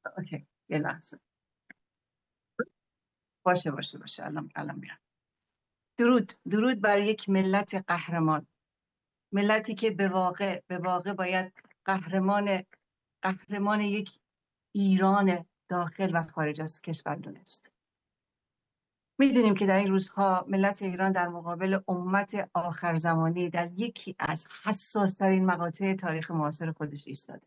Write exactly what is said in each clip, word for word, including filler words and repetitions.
اوکی، یه لحظه. باشه باشه باشه الان الان میام. درود درود بر یک ملت قهرمان، ملتی که به واقع به واقع باید قهرمان قهرمان یک ایران داخل و خارج از کشور دونست. میدونیم که در این روزها ملت ایران در مقابل امت آخر زمانی در یکی از حساس ترین مقاطع تاریخ معاصر خودش ایستاده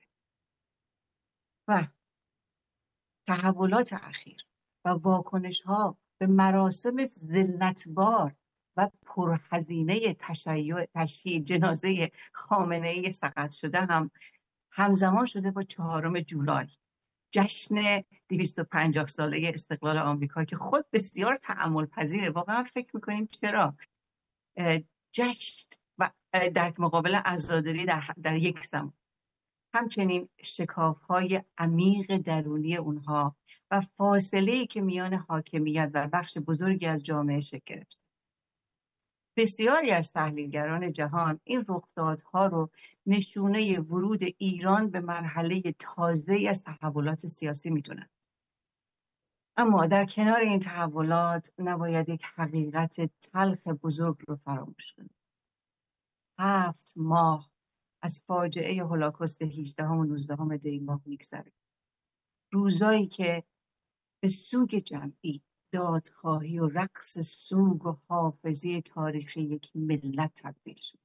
و تحولات اخیر و واکنش ها به مراسم ذلتبار و پرهزینه تشییع تشییع جنازه خامنه‌ای سقط شده هم همزمان شده با چهارم جولای، جشن دویست و پنجاه ساله استقلال آمریکا که خود بسیار تأمل پذیره. واقعا فکر میکنیم چرا جشن و در مقابل عزاداری در, در یک زمان، همچنین شکاف‌های عمیق درونی اونها و فاصله‌ای که میان حاکمیت و بخش بزرگی از جامعه شکل گرفت. بسیاری از تحلیلگران جهان این رخدادها رو نشونه ورود ایران به مرحله تازه‌ای از تحولات سیاسی میدونند. اما در کنار این تحولات نباید یک حقیقت تلخ بزرگ رو فراموش کنیم. هفت ماه از فاجعه هولوکاست هجدهم و نوزدهم دی ماه میگذره. روزایی که به سوگ جمعی، دادخواهی و رقص سوگ و حافظه تاریخی یک ملت تبدیل شد.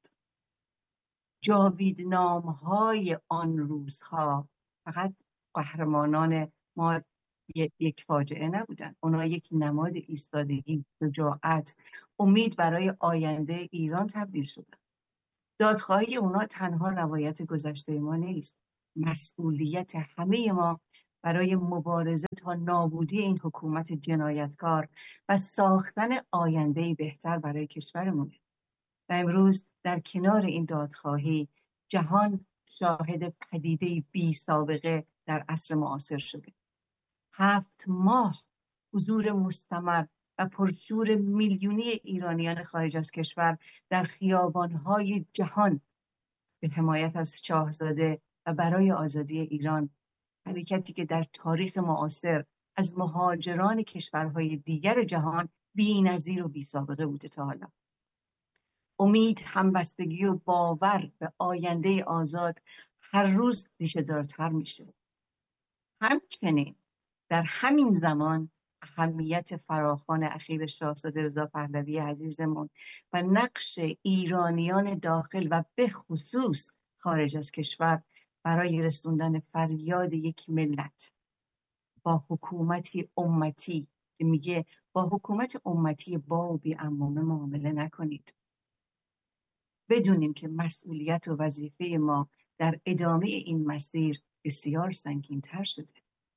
جاویدنام‌های آن روزها فقط قهرمانان ما یک فاجعه نبودن، اونا یک نماد ایستادگی، شجاعت، امید برای آینده ایران تبدیل شدن. دادخواهی اونا تنها روایت گذشته ما نیست، مسئولیت همه ما برای مبارزه تا نابودی این حکومت جنایتکار و ساختن آینده بهتر برای کشورمونه. و امروز در کنار این دادخواهی جهان شاهد پدیده بی سابقه در عصر معاصر شده. هفت ماه حضور مستمر و پرشور میلیونی ایرانیان خارج از کشور در خیابان‌های جهان به حمایت از شاهزاده و برای آزادی ایران، حرکتی که در تاریخ معاصر از مهاجران کشورهای دیگر جهان بی‌نظیر و بی‌سابقه بوده تا حالا. امید، همبستگی و باور به آینده آزاد هر روز ریشه‌دارتر میشه. همچنین در همین زمان اهمیت فراخوان اخیر شاهزاده رضا پهلوی عزیزمون و نقش ایرانیان داخل و به خصوص خارج از کشور برای رسوندن فریاد یک ملت با حکومتی امتی که میگه با حکومت امتی با و بی عمامه معامله نکنید. بدونیم که مسئولیت و وظیفه ما در ادامه این مسیر بسیار سنگین‌تر شده.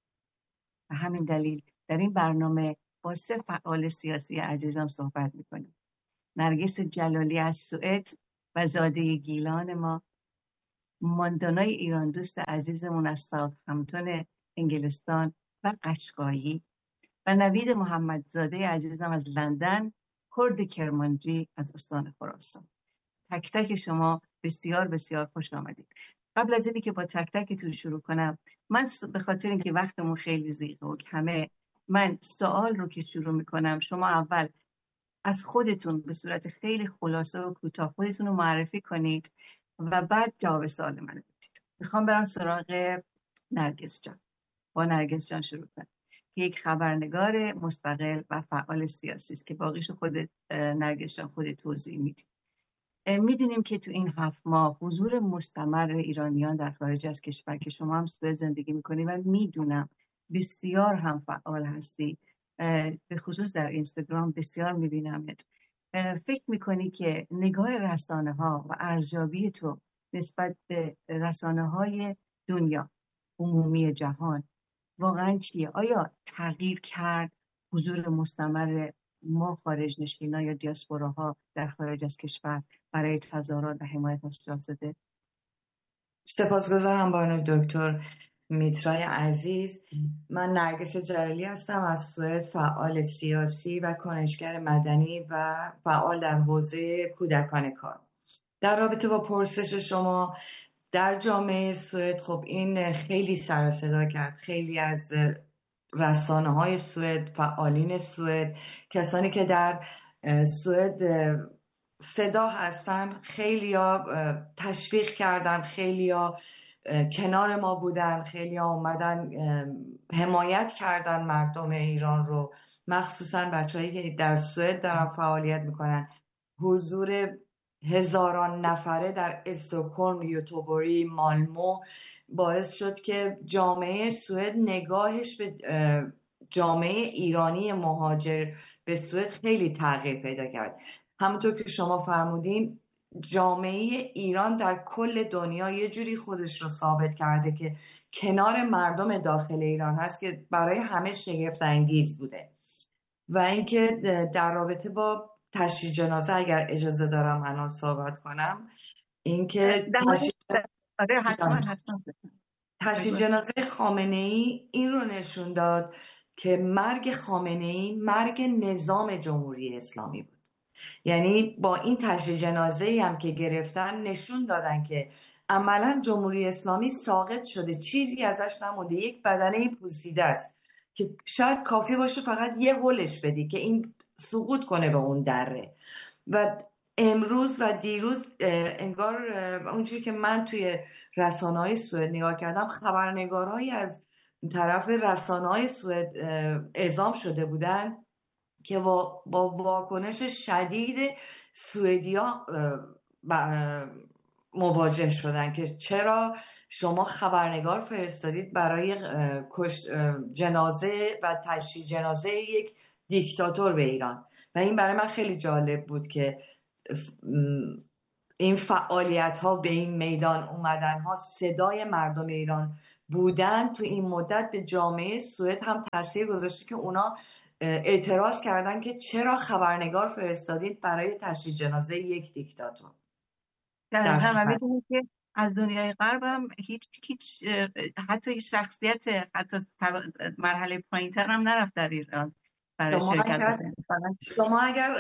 و همین دلیل در این برنامه با سه فعال سیاسی عزیزم صحبت میکنیم. نرگس جلالی از سوئد و زاده گیلان ما، ماندانای ایران دوست عزیزمون از ساوثهمپتون انگلستان و قشقایی و نوید محمدزاده عزیزم از لندن، کرد کرمانجی از استان خراسان. تک تک شما بسیار بسیار خوش آمدید. قبل از اینکه با تک تکتون شروع کنم، من به خاطر اینکه وقتمون خیلی ضیقه و کمه، من سوال رو که شروع میکنم شما اول از خودتون به صورت خیلی خلاصه و کوتاه خودتون رو معرفی کنید و بعد جواب سوال منو بدید. میخوام برم سراغ نرگس جان. با نرگس جان شروع کنم که یک خبرنگار مستقل و فعال سیاسی است که باقیش خودت نرگس جان خودت توضیح میدید. میدونیم که تو این هفت ماه حضور مستمر ایرانیان در خارج از کشور که شما هم سوئد زندگی میکنید و میدونم بسیار هم فعال هستی، به خصوص در اینستاگرام بسیار میبینمت، فکر میکنی که نگاه رسانه ها و ارزیابی تو نسبت به رسانه های دنیا عمومی جهان واقعا چیه؟ آیا تغییر کرد حضور مستمر ما خارج نشینا یا دیاسپوراها در خارج از کشور برای تظاهرات و حمایت از شاهزاده؟ سپاسگزارم بانو دکتر میترای عزیز. من نرگس جلالی هستم از سوئد، فعال سیاسی و کنشگر مدنی و فعال در حوزه کودکان کار. در رابطه با پرسش شما در جامعه سوئد خب این خیلی سر و صدا کرد. خیلی از رسانه های سوئد، فعالین سوئد، کسانی که در سوئد صدا هستن، خیلی ها تشویق کردن، خیلی ها کنار ما بودن، خیلی ها اومدن حمایت کردن مردم ایران رو، مخصوصا بچه‌هایی که در سوئد دارن فعالیت میکنن. حضور هزاران نفره در استکهلم، یوتوبوری، مالمو باعث شد که جامعه سوئد نگاهش به جامعه ایرانی مهاجر به سوئد خیلی تغییر پیدا کرد. همونطور که شما فرمودین، جامعه ایران در کل دنیا یه جوری خودش رو ثابت کرده که کنار مردم داخل ایران هست که برای همه شگفت انگیز بوده. و اینکه در رابطه با تشییع جنازه، اگر اجازه دارم الان صحبت کنم، اینکه تشییع جنازه خامنه‌ای این رو نشون داد که مرگ خامنه‌ای مرگ نظام جمهوری اسلامی بود. یعنی با این تشییع جنازه‌ای هم که گرفتن نشون دادن که عملاً جمهوری اسلامی ساقط شده، چیزی ازش نمونده، یک بدنه پوسیده است که شاید کافی باشه فقط یه هولش بدی که این سقوط کنه به اون دره. و امروز و دیروز انگار اونجوری که من توی رسانه‌های سوئد نگاه کردم، خبرنگارهایی از طرف رسانه‌های سوئد اعزام شده بودن که با, با واکنش شدید سوئدیا مواجه شدن که چرا شما خبرنگار فرستادید برای جنازه و تشییع جنازه یک دیکتاتور به ایران. و این برای من خیلی جالب بود که این فعالیت ها به این میدان اومدن ها، صدای مردم ایران بودن تو این مدت به جامعه سوئد هم تاثیر گذاشته که اونا اعتراض کردن که چرا خبرنگار فرستادید برای تشییع جنازه یک دیکتاتور. در همه میدونید که از دنیای غرب هم هیچ هیچ حتی شخصیت حتی مرحله پایین‌تر هم نرفت در ایران برای شما شرکت اگر, شما بزن. اگر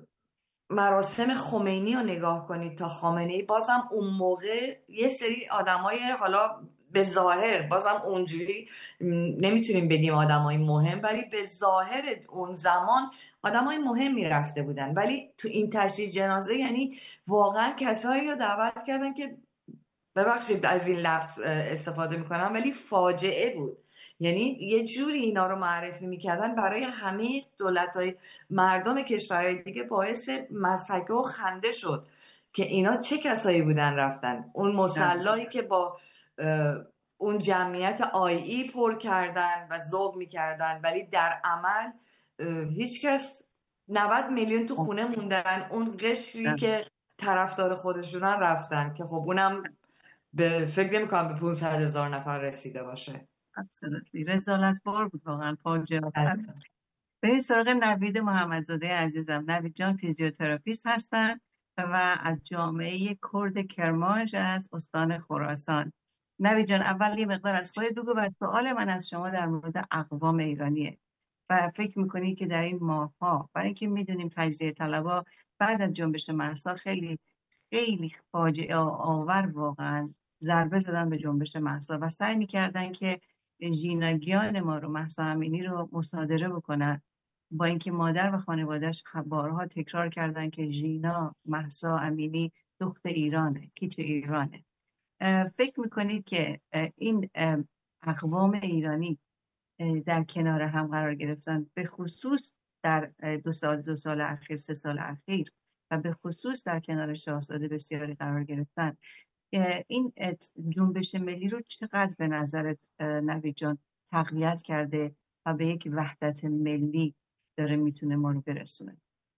مراسم خمینی رو نگاه کنید تا خامنه‌ای، بازم اون موقع یه سری آدمای حالا به ظاهر بازم اونجوری نمیتونیم بگیم آدمای مهم، ولی به ظاهر اون زمان آدمای مهمی رفته بودن، ولی تو این تشییع جنازه یعنی واقعا کسایی رو دعوت کردن که، ببخشید از این لفظ استفاده میکنم، ولی فاجعه بود. یعنی یه جوری اینا رو معرفی میکردن برای همه دولت‌های مردم کشورهای دیگه، باعث مسخره و خنده شد که اینا چه کسایی بودن رفتن اون مصلایی که با اون جمعیت آی ای پر کردن و ذوق میکردن، ولی در عمل هیچ کس، نود میلیون تو خونه موندن، اون قشری که طرفدار خودشونن رفتن که خب اونم به فکر نمی‌کنم به پانصد هزار نفر رسیده باشه. absolutely رسالت بار بود واقعا، فاجعه. بریم سراغ نوید محمدزاده عزیزم. نوید جان فیزیوتراپیست هستن و از جامعه کرد کرمانش از استان خراسان. نوید جان، اول یه مقدار از خودت بگو و سوال من از شما در مورد اقوام ایرانیه و فکر میکنی که در این ماه‌ها، برای اینکه میدونیم تجزیه طلبها بعد از جنبش مهسا خیلی خیلی فاجعه آور واقعا ضربه زدن به جنبش مهسا و سعی میکردن که ژیناگیان ما رو، مهسا امینی رو مصادره بکنن، با اینکه مادر و خانواده‌اش بارها تکرار کردن که ژینا مهسا امینی دختر ایرانه، کیچ ایرانه. فکر میکنید که این اقوام ایرانی در کنار هم قرار گرفتن، به خصوص در دو سال دو سال اخیر، سه سال اخیر و به خصوص در کنار شاهزاده بسیاری قرار گرفتن، این جنبش ملی رو چقدر به نظرت نوید جان تقویت کرده و به یک وحدت ملی داره میتونه ما رو برسونه؟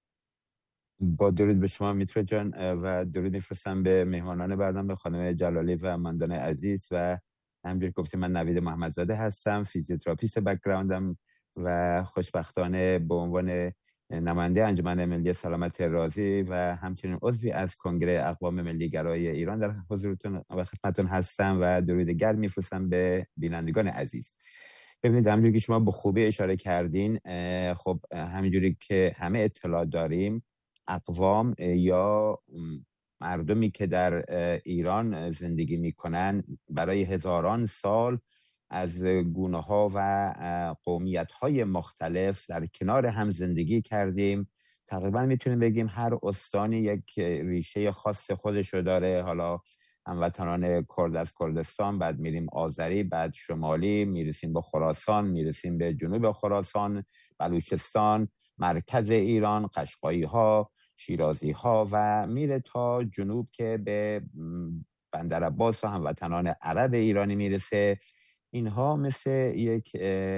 با درود به شما میترا جان و درود میفرستم به مهمانان برنامه، خانم جلالی و مندان عزیز. و همونجوری گفتیم من نوید محمدزاده هستم، فیزیوتراپیست بک‌گراندم و خوشبختانه به عنوان نماینده انجمن ملی سلامت رازی و همچنین عضوی از کنگره اقوام ملی گرای ایران در حضورتون و خدمتتون هستم و درود گرم میفرستم به بینندگان عزیز. ببینید همونجوری که شما به خوبی اشاره کردین، خب همینجوری که همه اطلاع داریم، اقوام یا مردمی که در ایران زندگی میکنن برای هزاران سال از گونه ها و قومیت های مختلف در کنار هم زندگی کردیم. تقریبا میتونیم بگیم هر استانی یک ریشه خاص خودشو داره. حالا هموطنان کرد از کردستان، بعد میریم آذری، بعد شمالی، میرسیم به خراسان، میرسیم به جنوب خراسان، بلوچستان، مرکز ایران، قشقایی ها، شیرازی ها و میره تا جنوب که به بندر عباس و هموطنان عرب ایرانی میرسه. اینها مثل یک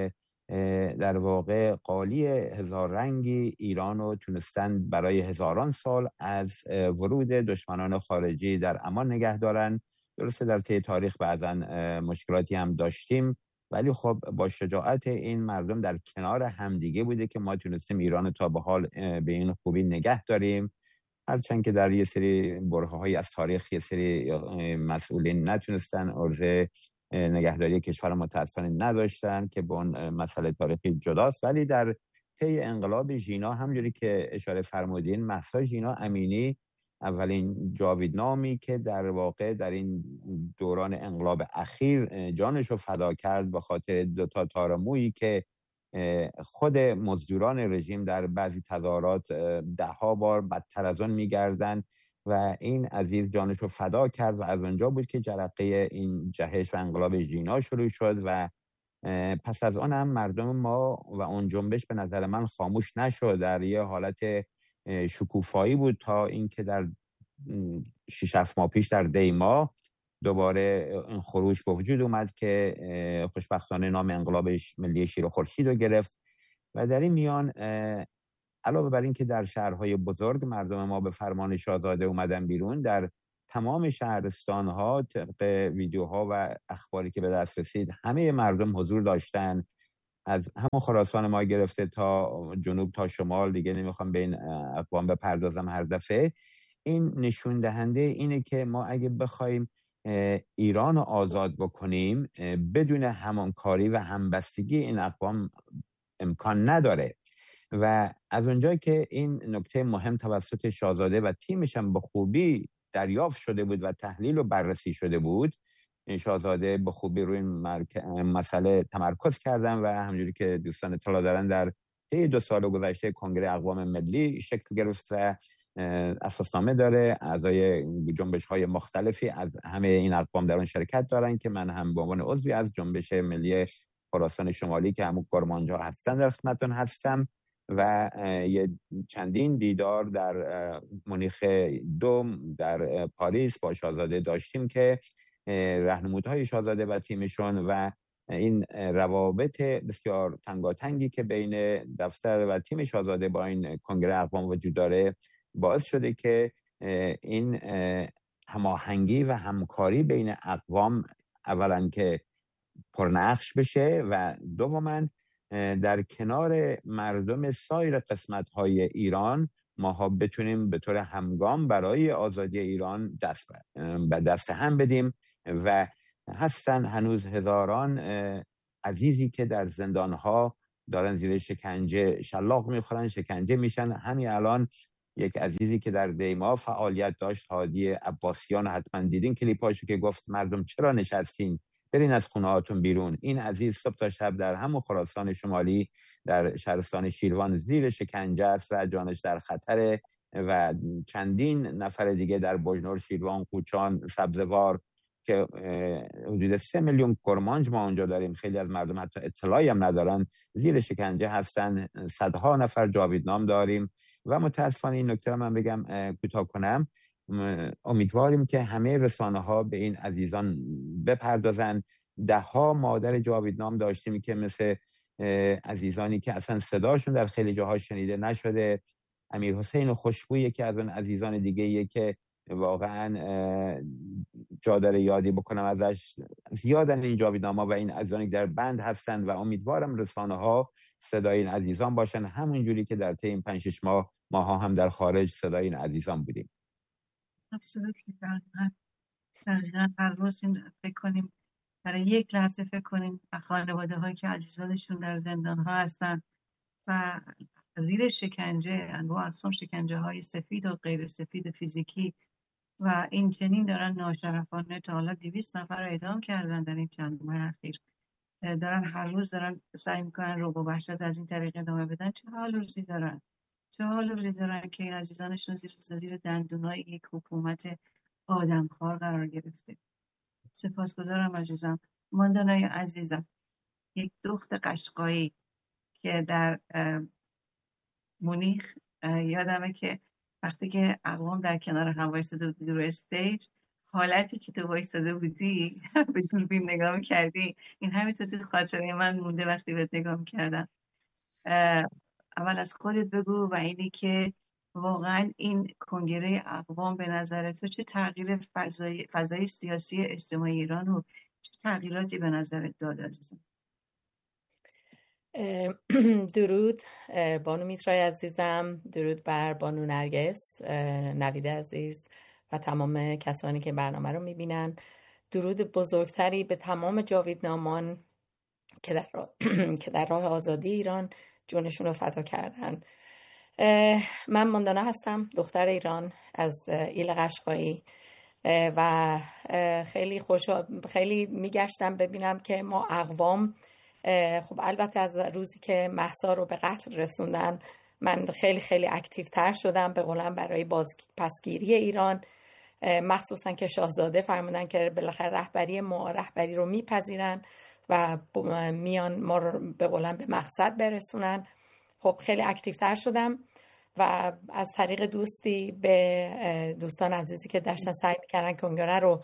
در واقع قالی هزار رنگی ایران رو تونستن برای هزاران سال از ورود دشمنان خارجی در امان نگه دارن. درسته در طی تاریخ بعضا مشکلاتی هم داشتیم، ولی خب با شجاعت این مردم در کنار همدیگه بوده که ما تونستیم ایران تا به حال به این خوبی نگه داریم. هرچند که در یه سری برهه‌های از تاریخ یه سری مسئولین نتونستن عرضه نگهداری کشور متاسفانه نداشتن که به اون مسئله تاریخی جداست. ولی در طی انقلاب ژینا همجوری که اشاره فرمودین، مهسا ژینا امینی اولین جاویدنامی که در واقع در این دوران انقلاب اخیر جانشو فدا کرد به خاطر دو تا تار مویی که خود مزدوران رژیم در بعضی تظاهرات ده ها بار بدتر از اون میگردن و این عزیز جانشو فدا کرد و از اونجا بود که جرقه این جهش و انقلاب ژینا شروع شد و پس از آن هم مردم ما و اون جنبش به نظر من خاموش نشد. در یه حالت شکوفایی بود تا اینکه در شش هفت ماه پیش در دی ماه دوباره این خروج به وجود اومد که خوشبختانه نام انقلابش ملی شیر و خورشید رو گرفت. و در این میان علاوه بر این که در شهرهای بزرگ مردم ما به فرمان شاهزاده اومدن بیرون، در تمام شهرستانها طبق ویدیوها و اخباری که به دست رسید همه مردم حضور داشتن، از همون خراسان ما گرفته تا جنوب تا شمال. دیگه نمیخوام به این اقوام بپردازم هر دفعه. این نشون دهنده اینه که ما اگه بخوایم ایران رو آزاد بکنیم بدون همانکاری و همبستگی این اقوام امکان نداره. و از اونجایی که این نکته مهم توسط شاهزاده و تیمش هم به خوبی دریافت شده بود و تحلیل و بررسی شده بود، شاهزاده به خوبی روی این مرک... مسئله تمرکز کردن و همونجوری که دوستان اطلاع دارن در طی دو سال گذشته کنگره اقوام ملی شکل گرفت و اساسنامه داره. اعضای جنبش های مختلفی از همه این اقوام در اون شرکت دارن که من هم به عنوان عضوی از جنبش ملی خراسان شمالی که همون کرمانجا هستن در خدمتتون هستم و یه چندین دیدار در مونیخ دوم در پاریس با شاهزاده داشتیم که راهنمودهای شاهزاده و تیمشون و این روابط بسیار تنگاتنگی که بین دفتر و تیم شاهزاده با این کنگره اقوام وجود داره باعث شده که این هماهنگی و همکاری بین اقوام اولا که پرنقش بشه و دوما در کنار مردم سایر قسمت‌های ایران ماها بتونیم به طور همگام برای آزادی ایران دست به دست هم بدیم. و هستن هنوز هزاران عزیزی که در زندان‌ها دارن زیر شکنجه شلاق میخورن، شکنجه میشن. همین الان یک عزیزی که در دیما فعالیت داشت، هادی عباسیان، حتما دیدین کلیپاشو که گفت مردم چرا نشستین، برین از خونه هاتون بیرون. این عزیز صبح تا شب در همون خراسان شمالی در شهرستان شیروان زیر شکنجه است و جانش در خطره و چندین نفر دیگه در بجنور، شیروان، قوچان، سبزوار که حدود سه میلیون کرمانج ما اونجا داریم، خیلی از مردم حتی اطلاعی هم ندارن، زیر شکنجه هستن. صدها نفر جاویدنام داریم و متاسفانه این نکته من بگم کوتاه کنم، امیدواریم که همه رسانه ها به این عزیزان بپردازن. ده ها مادر جاویدنام داشتیم که مثل عزیزانی که اصلا صداشون در خیلی جاها شنیده نشده. امیر حسین خوشبویی که از اون عزیزان دیگه یه که واقعا جا داره یادی بکنم ازش. زیادن این جاویدنام‌ها و این عزیزانی در بند هستن و امیدوارم رسانه ها صدای این عزیزان باشن، همون جوری که در طی این پنج شش ماه ماها هم در خارج صدای این عزیزان بودیم. absolutely دقیقاً دقیقاً هر روز این فکر کنیم، برای یک لحظه فکر کنیم خانواده هایی که عزیزانشون در زندان ها هستن و زیر شکنجه، انواع اقسام شکنجه های سفید و غیر سفید فیزیکی و این چنین دارن ناشرفانه تا حالا دویست نفر رو اعدام کردن در این چند ماه اخیر. دارن هر روز دارن سعی میکنن رعب و وحشت از این طریق ادامه بدن. چه حال روزی دارن چه حال روزی دارن که این عزیزانشون زیر زیر دندونای یک حکومت آدمخوار قرار گرفته. سپاسگزارم عزیزم. ماندانای عزیزم، یک دختر قشقایی که در مونیخ یادمه که وقتی که اقوام در کنار هم وایساده بودی رو استیج، حالتی که تو وایساده بودی به دوربین نگاه می‌کردی، این همینطور تو خاطره من مونده وقتی بهت نگاه می‌کردم. اول از خودت بگو و اینی که واقعا این کنگره اقوام به نظر تو چه تغییر فضای, فضای سیاسی اجتماعی ایران و چه تغییراتی به نظرت داد عزیزم؟ درود بانو میترای عزیزم، درود بر بانو نرگس نوید عزیز و تمام کسانی که برنامه رو میبینن. درود بزرگتری به تمام جاویدنامان که در راه که در راه آزادی ایران جونشون رو فدا کردن. من ماندانا هستم، دختر ایران از ایل قشقایی و خیلی خوشحال خیلی میگشتم ببینم که ما اقوام، خب البته از روزی که مهسا رو به قتل رسوندن من خیلی خیلی اکتیو تر شدم به قولم برای باز پسگیری ایران، مخصوصا که شاهزاده فرمودن که بالاخره رهبری ما رهبری رو میپذیرن و میان ما رو به قولم به مقصد برسونن. خب خیلی اکتیو تر شدم و از طریق دوستی به دوستان عزیزی که داشتن سعی میکردن کنگره رو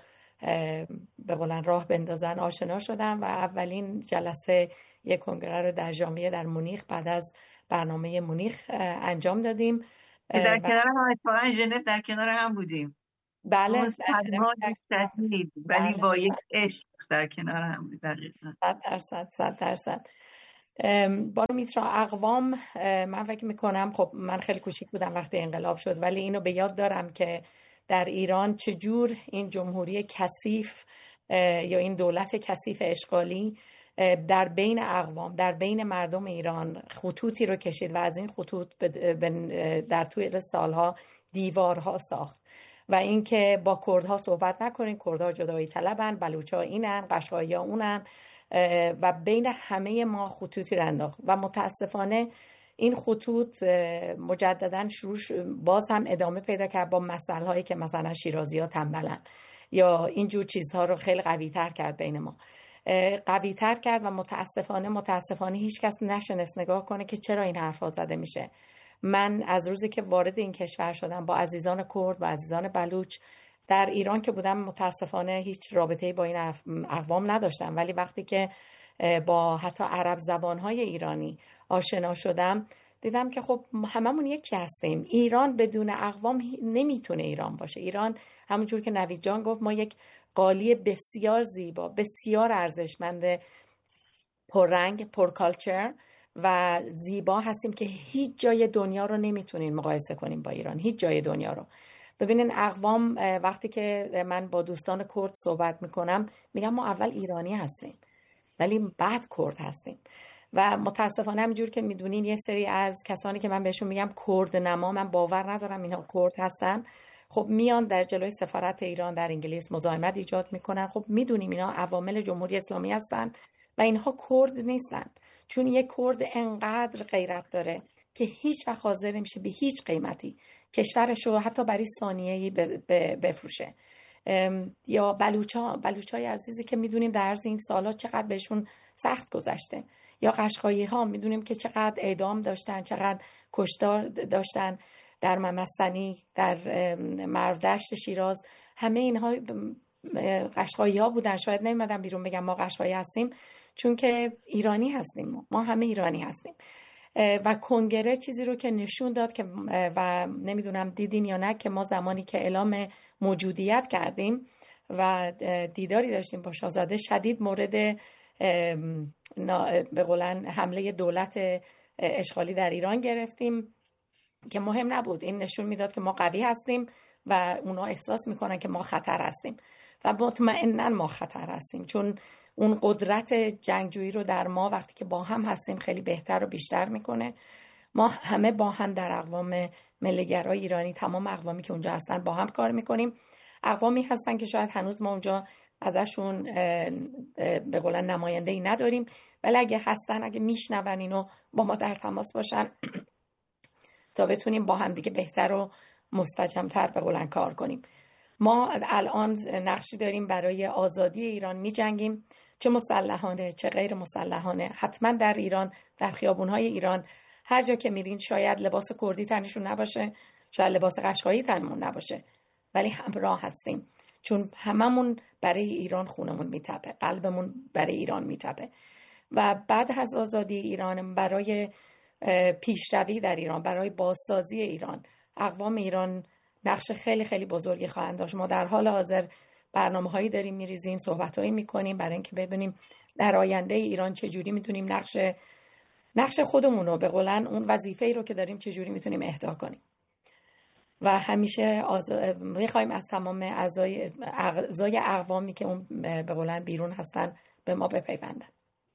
به قولن راه بندازن آشنا شدم و اولین جلسه یک کنگره رو در ژانویه در مونیخ بعد از برنامه مونیخ انجام دادیم. در کنار هم اتفاقا ژنو در کنار هم بودیم. بله صدها شدید ولی با یک عشق در کنار هم بود. دقیقاً صد درصد صد درصد. بانو میترا اقوام، من فکر میکنم خب من خیلی کوچیک بودم وقتی انقلاب شد، ولی اینو به یاد دارم که در ایران چجور این جمهوری کثیف یا این دولت کثیف اشغالی در بین اقوام در بین مردم ایران خطوطی رو کشید و از این خطوط در طول سالها دیوارها ساخت و اینکه با کردها صحبت نکنین، کردها جدایی طلبن، بلوچا اینن، قشقایی‌ها اونن و بین همه ما خطوطی رو انداخت و متاسفانه این خطوط مجددا شروع باز هم ادامه پیدا کرد با مسائل هایی که مثلا شیرازی‌ها تنبلن یا اینجور چیزها رو خیلی قوی تر کرد بین ما، قوی تر کرد و متاسفانه متاسفانه هیچ کس نشنست نگاه کنه که چرا این حرفا زده میشه. من از روزی که وارد این کشور شدم با عزیزان کرد و عزیزان بلوچ در ایران که بودم متاسفانه هیچ رابطه‌ای با این اقوام نداشتم، ولی وقتی که با حتی عرب زبانهای ایرانی آشنا شدم دیدم که خب هممون یکی هستیم. ایران بدون اقوام نمیتونه ایران باشه. ایران همونجور که نوید جان گفت ما یک قالی بسیار زیبا، بسیار ارزشمند، پررنگ، پرکالچر و زیبا هستیم که هیچ جای دنیا رو نمیتونین مقایسه کنیم با ایران، هیچ جای دنیا رو. ببینین اقوام وقتی که من با دوستان کرد صحبت میکنم میگم ما اول ایرانی هستیم ولی بعد کرد هستیم و متاسفانه همینجور که میدونین یه سری از کسانی که من بهشون میگم کرد نما، من باور ندارم اینا کرد هستن، خب میان در جلوی سفارت ایران در انگلیس مزاحمت ایجاد میکنن. خب میدونیم اینا عوامل جمهوری اسلامی هستن و اینها کرد نیستن، چون یک کرد انقدر غیرت داره که هیچ وقت حاضر نمیشه به هیچ قیمتی کشورش رو حتی برای ثانیه‌ای بفروشه. یا بلوچا بلوچای عزیزی که میدونیم در عرض این سالا چقدر بهشون سخت گذشته، یا قشقایی ها میدونیم که چقدر اعدام داشتن، چقدر کشتار داشتن در ممسنی، در مردشت شیراز، همه اینها قشقایی ها بودن. شاید نمیدونم بیرون بگم ما قشقایی هستیم چون که ایرانی هستیم، ما, ما همه ایرانی هستیم. و کنگره چیزی رو که نشون داد که و نمیدونم دیدین یا نه که ما زمانی که اعلام موجودیت کردیم و دیداری داشتیم با شاهزاده شدید مورد به قولن حمله دولت اشغالی در ایران گرفتیم که مهم نبود. این نشون میداد که ما قوی هستیم و اونا احساس میکنن که ما خطر هستیم و مطمئناً ما خطر هستیم، چون اون قدرت جنگجویی رو در ما وقتی که با هم هستیم خیلی بهتر و بیشتر میکنه. ما همه با هم در اقوام ملیگرای ایرانی، تمام اقوامی که اونجا هستن با هم کار میکنیم اقوامی هستن که شاید هنوز ما اونجا ازشون به قولن نماینده‌ای نداریم، ولی اگه هستن، اگه میشنون اینو، با ما در تماس باشن تا بتونیم با هم دیگه بهتر و مستجمتر به قولن کار کنیم. ما الان نقشی داریم برای آزادی ایران، می جنگیم، چه مسلحانه چه غیر مسلحانه. حتما در ایران، در خیابونهای ایران هر جا که میرین، شاید لباس کردی تنشون نباشه، شاید لباس قشقایی تنمون نباشه، ولی همراه هستیم، چون هممون برای ایران خونمون میتپه، قلبمون برای ایران میتپه. و بعد از آزادی ایران، برای پیشروی در ایران، برای بازسازی ایران، اقوام ایران نقش خیلی خیلی بزرگی خواهند داشت. ما در حال حاضر برنامه‌هایی داریم میریزیم، صحبت‌هایی میکنیم برای اینکه ببینیم در آینده ایران چجوری میتونیم نقش نقش خودمون رو، به قولن اون وظیفه‌ای رو که داریم چجوری میتونیم اهدا کنیم. و همیشه آز... میخوایم از تمام اعضای اعضای اقوامی که اون به قولن بیرون هستن به ما بپیوندن.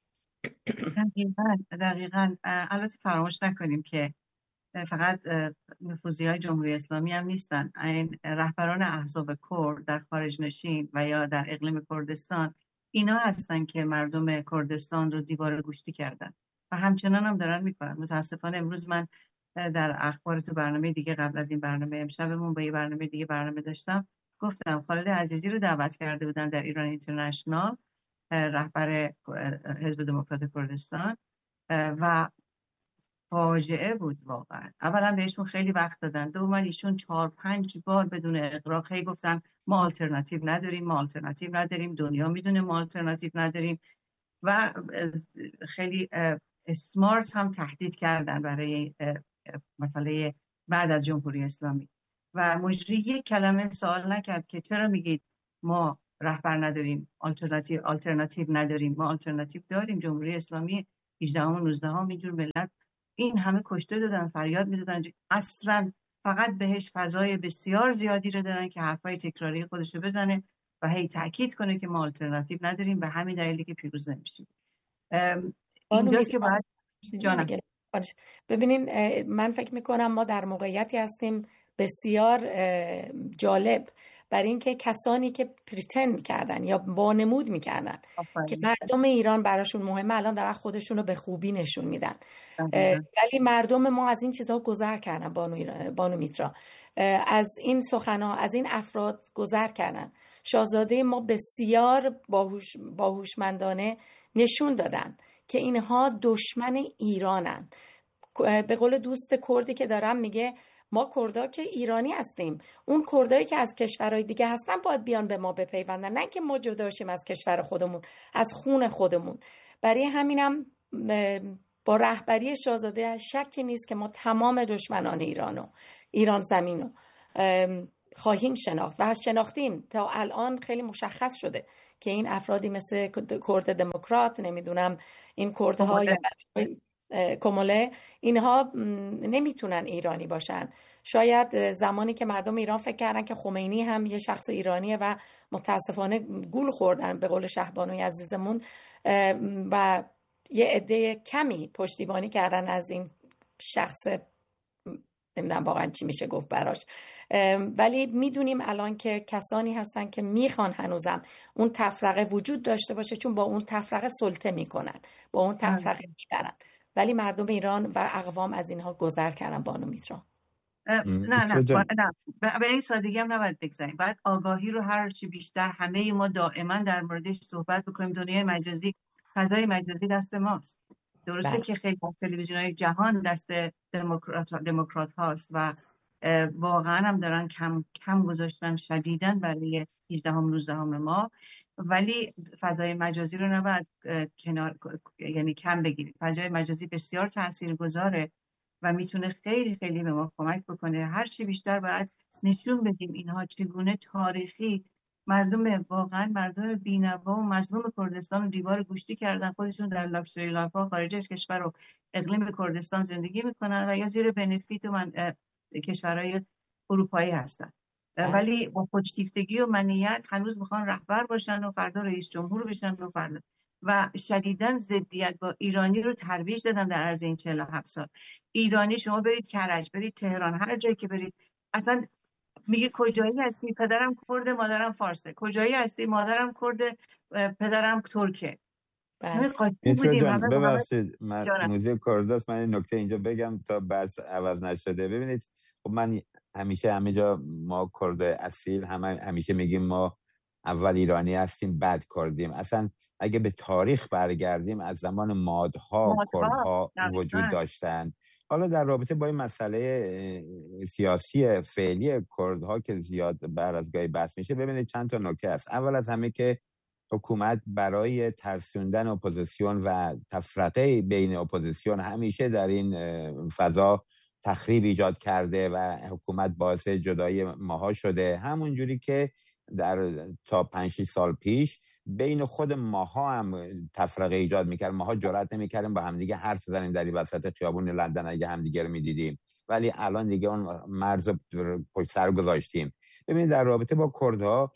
دقیقاً دقیقاً البته فراموش نکنیم که فقط نفوذی‌های جمهوری اسلامی هم نیستن. این رهبران احزاب کرد در خارج نشین و یا در اقلیم کردستان، اینا هستن که مردم کردستان رو دیوار گوشتی کردن و همچنان هم دارن میکنن. متاسفانه امروز من در اخبار تو برنامه دیگه، قبل از این برنامه امشبمون با یه برنامه دیگه برنامه داشتم، گفتم خالد عزیزی رو دعوت کرده بودن در ایران اینترنشنال، رهبر حزب دموکرات کردستان، و فاجعه بود واقعا. اولا بهشون خیلی وقت دادن، دوما ایشون چهار پنج بار بدون اغراق هی گفتن ما آلترناتیو نداریم، ما آلترناتیو نداریم، دنیا میدونه ما آلترناتیو نداریم، و خیلی اسمارت هم تهدید کردن برای مسئله بعد از جمهوری اسلامی. و مجری یک کلمه سوال نکرد که چرا میگید ما رهبر نداریم، آلترناتیو آلترناتیو نداریم. ما آلترناتیو داریم. جمهوری اسلامی هجدهم و نوزدهم اینجور ملت این همه کشته دادن، فریاد میزدن، اصلا فقط بهش فضای بسیار زیادی رو دادن که حرفای تکراری خودش رو بزنه و هی تاکید کنه که ما آلترناتیو نداریم، به همین دلیلی که پیروز نمیشیم. اینجاست که باید جانم ببینین، من فکر میکنم ما در موقعیتی هستیم بسیار جالب، برای اینکه کسانی که پریتن میکردن یا بانمود میکردن که مردم ایران براشون مهمه، الان دارن خودشون رو به خوبی نشون میدن. ولی مردم ما از این چیزها گذر کردن. بانو, بانو میترا از این سخنها، از این افراد گذر کردن. شاهزاده ما بسیار باهوش باهوشمندانه نشون دادن که اینها دشمن ایرانن. به قول دوست کردی که دارم میگه ما کردا که ایرانی هستیم، اون کردایی که از کشورهای دیگه هستن باید بیان به ما بپیوندن، نه که ما جدا شیم از کشور خودمون، از خون خودمون. برای همینم با رهبری شاهزاده شکی نیست که ما تمام دشمنان ایرانو، ایران زمینو خواهیم شناخت و شناختیم. تا الان خیلی مشخص شده که این افرادی مثل کرد دموکرات، نمیدونم این کردها یا کموله، اینها نمیتونن ایرانی باشن. شاید زمانی که مردم ایران فکر کردن که خمینی هم یه شخص ایرانیه و متاسفانه گول خوردن، به قول شهبانوی عزیزمون، و یه عده کمی پشتیبانی کردن از این شخص، نمیدونم واقعا چی میشه گفت براش. ولی میدونیم الان که کسانی هستن که میخوان هنوزم اون تفرقه وجود داشته باشه، چون با اون تفرقه سلطه میکنن، با اون تفرقه میبرن. ولی مردم ایران و اقوام از اینها گذر کردن. بانو میترا نه نه نه به این سادگی هم نباید بگذاریم. باید آگاهی رو هر چی بیشتر همه ما دائما در موردش صحبت بکنیم. دنیای مجازی، فضای مجازی دست ماست. درسته بله. که خیلی از تلویزیون‌های جهان دست دموکرات دموکرات هاست و واقعا هم دارن کم کم گذاشتن شدیداً برای هجدهم نوزدهم ما، ولی فضای مجازی رو نباید کنار، یعنی کم بگیریم. فضای مجازی بسیار تاثیرگذاره و میتونه خیلی خیلی به ما کمک بکنه. هر چی بیشتر باید نشون بدیم اینها چگونه تاریخی مردم، واقعا مردم بی‌نوا و مظلوم کردستان رو دیوار گوشتی کردن، خودشون در لاکچری لایف ها خارج از کشور و اقلیم کردستان زندگی میکنن و یا زیر بنفیت و من کشورهای اروپایی هستن، ولی با خودشیفتگی و منیت هنوز میخوان رهبر باشن و فردا رئیس جمهور بشن و فردا و شدیداً ضدیت با ایرانی رو ترویج دادن در عرض این چهل و هفت سال. ایرانی، شما برید کرج، برید تهران، هر جایی که برید، اصلا میگه کجایی هستی؟ پدرم کرده، مادرم فارسه. کجایی هستی؟ مادرم کرده، پدرم ترکه. همه قاطی میترا بودیم، جان همه با همه. ببخشید من جانم. موزیک کارداست، من این نکته اینجا بگم تا بس عوض نشده. ببینید خب من همیشه همه جا ما کرد اصیل همه همیشه میگیم ما اول ایرانی هستیم بعد کردیم. اصلا اگه به تاریخ برگردیم از زمان مادها کردها وجود داشتن. حالا در رابطه با این مسئله سیاسی فعلی کردها که زیاد بر از گاهی بحث میشه، ببینید چند تا نکته است. اول از همه که حکومت برای ترسوندن اپوزیسیون و تفرقه بین اپوزیسیون همیشه در این فضا تخریب ایجاد کرده و حکومت باعث جدایی ماها شده. همون جوری که در تا پنج شش سال پیش بین خود ماها هم تفرقه ایجاد میکرد. ماها جرئت نمیکردیم با همدیگه حرف بزنیم در وسط خیابون لندن اگه همدیگه رو میدیدیم، ولی الان دیگه اون مرز پشت سر گذاشتیم. ببینید در رابطه با کردها،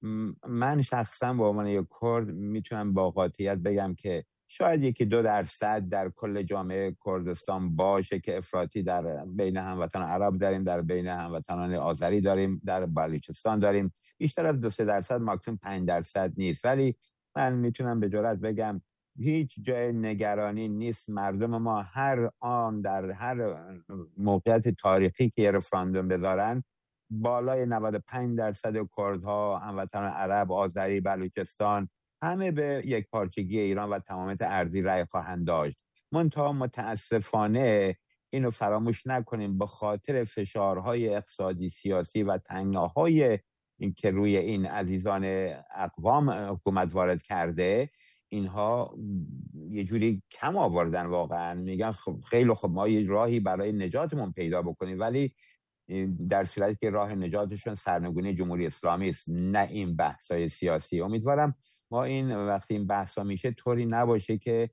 من شخصا به عنوان یک کرد میتونم با قاطعیت بگم که شاید یکی دو درصد در کل جامعه کردستان باشه که افراطی در بین هموطنان عرب داریم، در بین هموطنان آذری داریم، در بلوچستان داریم. بیشتر از دو سه درصد، ماکسیمم پنج درصد نیست. ولی من میتونم به جرئت بگم هیچ جای نگرانی نیست. مردم ما هر آن در هر موقعیت تاریخی که رفراندوم بذارن، بالای نود و پنج درصد کردها، هموطنان عرب، آذری، بلوچستان، همه به یک پارچگی ایران و تمامیت ارضی رأی خواهند داشت. منتها متاسفانه اینو فراموش نکنیم، به خاطر فشارهای اقتصادی، سیاسی و تنگناهای این که روی این عزیزان اقوام حکومت وارد کرده، اینها یه جوری کم آوردن. واقعا میگن خب خیلی خب ما یه راهی برای نجاتمون پیدا بکنیم، ولی در صورتی که راه نجاتشون سرنگونی جمهوری اسلامی است، نه این بحث‌های سیاسی. امیدوارم ما این وقتی این بحثا میشه طوری نباشه که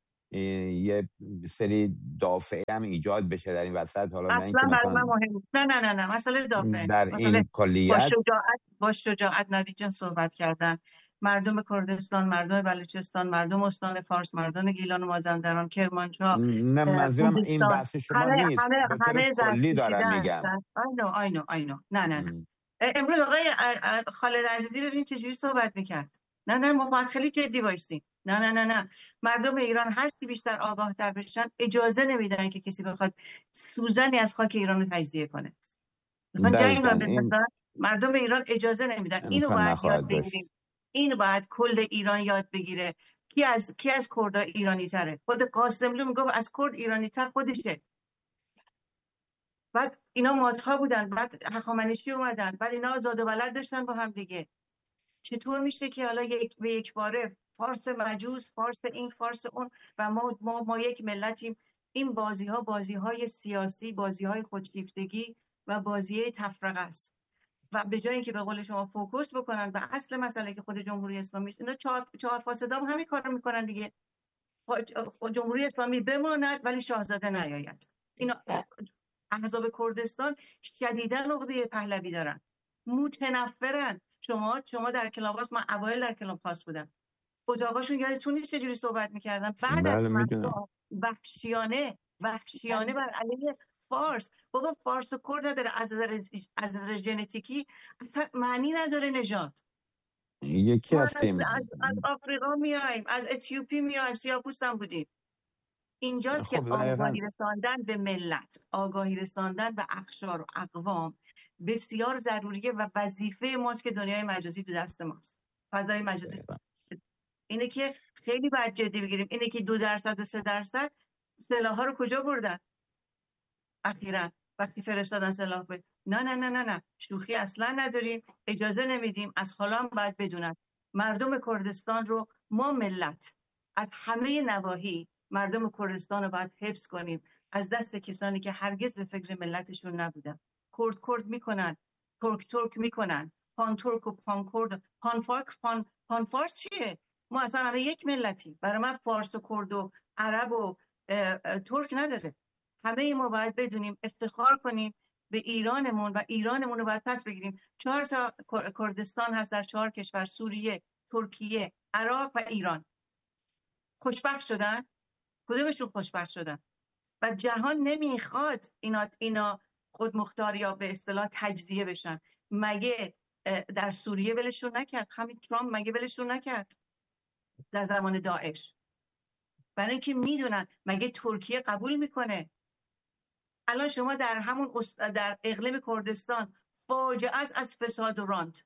یه سری دافعه هم ایجاد بشه در این وسط. حالا اصلا برای من مهم نیست. نه نه نه نه مسئله دافعه در این کلیت با شجاعت با شجاعت نوید جان صحبت کردن. مردم کردستان، مردم بلوچستان، مردم استان فارس، مردم گیلان و مازندران، کرمانشاه، نه منظورم این بحث شما همه نیست، همه همه کلی دارم میگم. آینو آینو آینو نه نه نه امروز آقای خالد عزیزی ببین چجوری صحبت میکرد. نه نه ما باید خیلی جدی باشیم. نه نه نه نه مردم ایران هر چی بیشتر آگاه تر بشن اجازه نمیدن که کسی بخواد سوزنی از خاک ایران رو تجزیه کنه. میخوان جنگ رو بندازن. مردم ایران اجازه نمیدن. اینو باید یاد بگیریم. اینو باید کل ایران یاد بگیره. کی از کی از کردها ایرانی تره؟ خود قاسملو میگه از کرد ایرانی تر خودشه. بعد اینا مادها بودن، بعد هخامنشی اومدن، بعد اینا آزاد و بلد داشتن با هم دیگه. چطور میشه که حالا یک به یک باره فارس مجوس، فارس این، فارس اون و ما ما, ما یک ملتیم؟ این بازی ها بازی های سیاسی، بازی های خودشیفتگی و بازی تفرقه است. و به جای اینکه به قول شما فوکوس بکنن و اصل مسئله که خود جمهوری اسلامی است، اینا چهار چهار فاسدا هم همین کارو میکنن دیگه. جمهوری اسلامی بماند ولی شاهزاده نیاید. اینا احزاب کردستان شدیداً عقده پهلوی دارن، متنفرن. شما شما در کلاباس، من اوایل در کلاباس بودم، اتاقاشون یادتون نیست چجوری صحبت میکردن؟ بعد از مسائل وحشیانه وحشیانه بر علیه فارس. بابا فارس و کرد نداره، از نظر از نظر ژنتیکی اصلا معنی نداره نژاد. یکی هستیم. از, از آفریقا میایم، از اتیوپی میایم، سیاه‌پوستم بودیم. اینجاست خب که آگاهی رساندن به ملت، آگاهی رساندن به اقشار و اقوام بسیار ضروریه و وظیفه ماست که دنیای مجازی تو دست ماست. فضای مجازی اینه که خیلی باید جدی بگیریم. اینه که دو درصد و سه درصد سلاح‌ها رو کجا بردن اخیراً وقتی فرستادن سلاح به نه نه نه نه نه شوخی اصلا نداریم، اجازه نمیدیم. از حالا هم باید بدونن مردم کردستان رو ما ملت از همه نواحی مردم کردستان رو باید حفظ کنیم از دست کسانی که هرگز به فکر ملتشون نبودن. کرد کرد میکنن، ترک ترک میکنن، پان ترک و پان کرد، پان فارک پان پان فارس چیه؟ ما اصلا همه یک ملتی. برای من فارس و کرد و عرب و ترک نداره. همه ما باید بدونیم، افتخار کنیم به ایرانمون و ایرانمون رو باید پس بگیریم. چهار تا کردستان هست در چهار کشور: سوریه، ترکیه، عراق و ایران. خوشبخت شدن؟ کدومشون خوشبخت شدن؟ و جهان نمیخواد اینا اینا خودمختار یا به اصطلاح تجزیه بشن. مگه در سوریه ولشون نکرد؟ همین ترامپ مگه ولشون نکرد در زمان داعش؟ برای اینکه میدونن. مگه ترکیه قبول میکنه؟ الان شما در همون در اقلیم کردستان فاجعه است از فساد و رانت.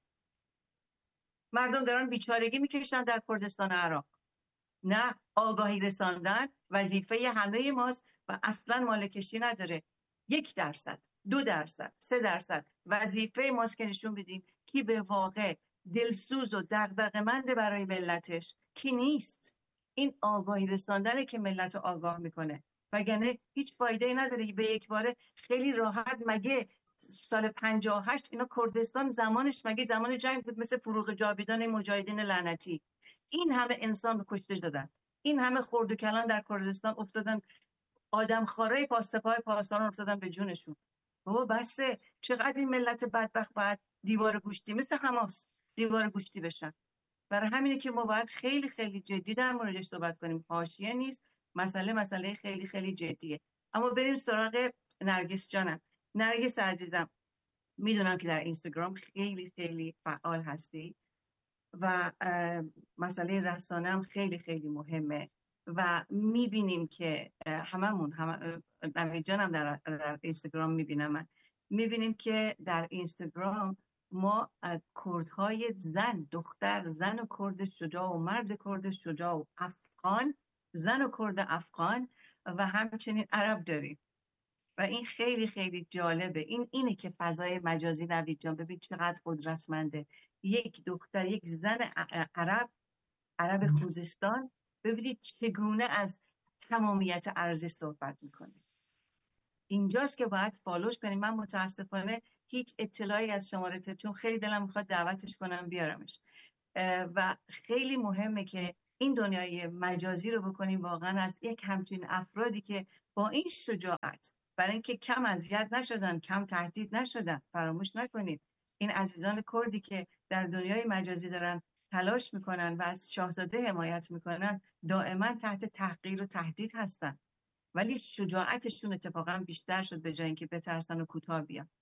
مردم دارن بیچارگی میکشن در کردستان عراق. نه، آگاهی رساندن وظیفه همه ماست و اصلا مالکشی نداره. یک درصد، دو درصد، سه درصد وظیفه ماست که نشون بدیم کی به واقع دلسوز و دغدغه‌مند برای ملتش، کی نیست. این آگاهی رساندنه که ملت رو آگاه میکنه، وگرنه هیچ فایده نداره. به یک باره خیلی راحت، مگه سال پنجاه و هشت اینا کردستان زمانش مگه زمان جنگ بود مثل فروغ جاویدان مجاهدین لعنتی؟ این همه انسان رو کشته دادن، این همه خرد و کلان در کردستان افتادن، آدم خارای پاسپای پاسداران افتادن به جونشون. بابا بسه، چقدر این ملت بدبخت باید دیوار گوشتی مثل حماس دیوار گوشتی بشن؟ برای همینه که ما باید خیلی خیلی جدی در موردش صحبت کنیم. حاشیه نیست، مسئله مسئله خیلی خیلی جدیه. اما بریم سراغ نرگس جانم. نرگس عزیزم، میدونم که در اینستاگرام خیلی خیلی فعال هستی و مسئله رسانه هم خیلی خیلی مهمه و میبینیم که هممون هم نوید جانم در, در اینستاگرام میبینم، من میبینیم که در اینستاگرام ما کردهای زن، دختر زن و کرد شجاع و مرد کرد شجاع و افغان، زن و کرد افغان و همچنین عرب داریم و این خیلی خیلی جالبه. این اینه که فضای مجازی نوید جان ببین چقدر قدرتمنده. یک دختر، یک زن عرب، عرب خوزستان، ببینید چگونه از تمامیت ارضی صحبت میکنه. اینجاست که باید فالوش کنیم. من متاسفانه هیچ اطلاعی از شماره ت... چون خیلی دلم میخواد دعوتش کنم بیارمش و خیلی مهمه که این دنیای مجازی رو بکنیم واقعا از یک همچین افرادی که با این شجاعت، برای اینکه کم اذیت نشدن، کم تهدید نشدن. فراموش نکنید این عزیزان کردی که در دنیای مجازی دارن تلاش میکنن و از شاهزاده حمایت میکنن دائما تحت تحقیر و تهدید هستن، ولی شجاعتشون اتفاقا بیشتر شد به جای اینکه بترسن و کوتاه بیان.